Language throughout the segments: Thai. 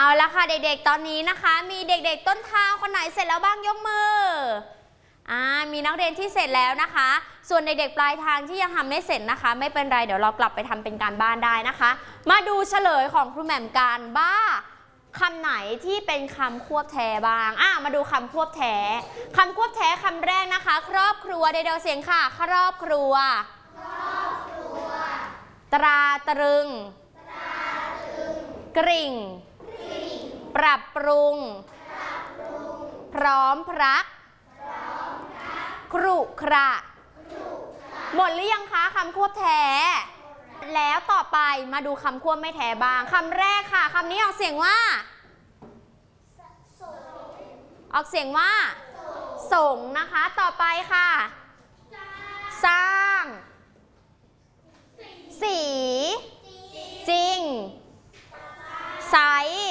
ละค่ะเด็กๆตอนนี้นะคะมีเด็กๆต้นทางคนไหนเสร็จแล้วบ้างยกมือมีนักเรียนที่เสร็จแล้วนะคะส่วนเด็กๆปลายทางที่ยังทำไม่เสร็จนะคะไม่เป็นไรเดี๋ยวเรากลับไปทำเป็นการบ้านได้นะคะมาดูเฉลยของครูแหม่มกันบ้าคำไหนที่เป็นคำควบแท้บ้างมาดูคำควบแท้คำควบแท้คำแรกนะคะครอบครัวเดี๋ยวเสียงค่ะครอบครัวตราตรึงกริ่งปรับปรุงพร้อมพรักครุขระหมดหรือยังคะคำควบแท้แล้วต่อไปมาดูคำควบไม่แท้บ้างคำแรกค่ะคำนี้ออกเสียงว่าส่งนะคะต่อไปค่ะสร้างสีจริงใส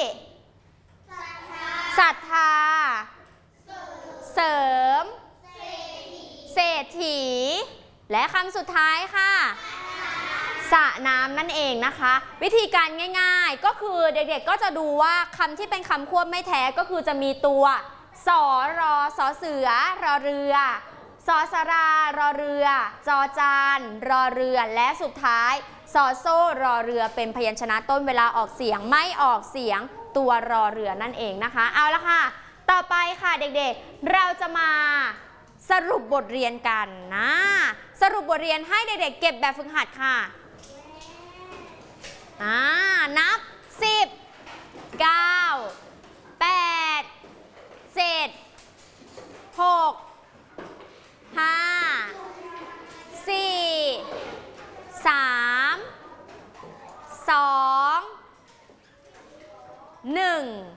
ศรัทธาเสริมเศรษฐีและคำสุดท้ายค่ะสระน้ำนั่นเองนะคะวิธีการง่ายๆก็คือเด็กๆก็จะดูว่าคำที่เป็นคำควบไม่แท้ก็คือจะมีตัวสรสเสือรอเรือสสรารอเรือจอจานรอเรือและสุดท้ายสอโซ่รอเรือเป็นพยัญชนะต้นเวลาออกเสียงไม่ออกเสียงตัวรอเรือนั่นเองนะคะเอาละค่ะต่อไปค่ะเด็กๆเราจะมาสรุปบทเรียนกันนะสรุปบทเรียนให้เด็กๆเก็บแบบฝึกหัดค่ะนับ10 9 8 7 6 5 4 3 2 1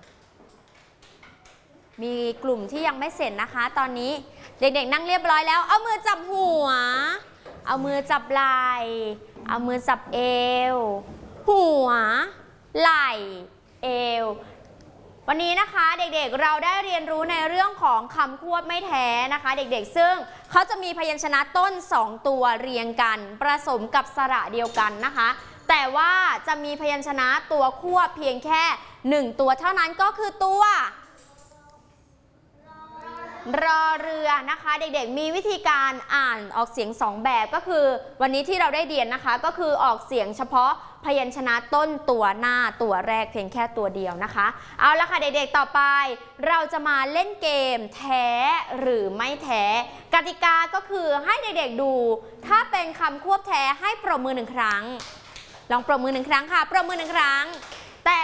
มีกลุ่มที่ยังไม่เสร็จนะคะตอนนี้เด็กๆนั่งเรียบร้อยแล้วเอามือจับหัวเอามือจับไหล่เอามือจับเอวหัวไหล่เอววันนี้นะคะเด็กๆเราได้เรียนรู้ในเรื่องของคำควบไม่แท้นะคะเด็กๆซึ่งเขาจะมีพยัญชนะต้น2ตัวเรียงกันผสมกับสระเดียวกันนะคะแต่ว่าจะมีพยัญชนะตัวควบเพียงแค่1ตัวเท่านั้นก็คือตัวรอเรือนะคะเด็กๆมีวิธีการอ่านออกเสียง2แบบก็คือวันนี้ที่เราได้เรียนนะคะก็คือออกเสียงเฉพาะพยัญชนะต้นตัวหน้าตัวแรกเพียงแค่ตัวเดียวนะคะเอาละค่ะเด็กๆต่อไปเราจะมาเล่นเกมแท้หรือไม่แท้กติกาก็คือให้เด็กๆดูถ้าเป็นคำควบแท้ให้ปรบมือ1 ครั้งลองปรบมือ1 ครั้งค่ะปรบมือ1 ครั้ง